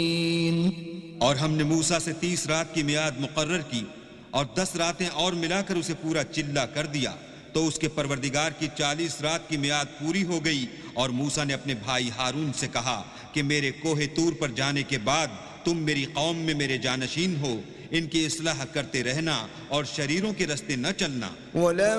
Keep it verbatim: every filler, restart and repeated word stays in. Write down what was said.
और हमने मूसा से तीस रात की मियाद मुकर्रर की और दस रातें और मिलाकर उसे पूरा चिल्ला कर दिया, तो उसके परवरदिगार की चालीस रात की मियाद पूरी हो गई। और मूसा ने अपने भाई हारून से कहा कि मेरे कोहे तूर पर जाने के बाद तुम मेरी कौम में मेरे जानशीन हो, इनकी इस्लाह करते रहना और शरीरों के रास्ते न चलना।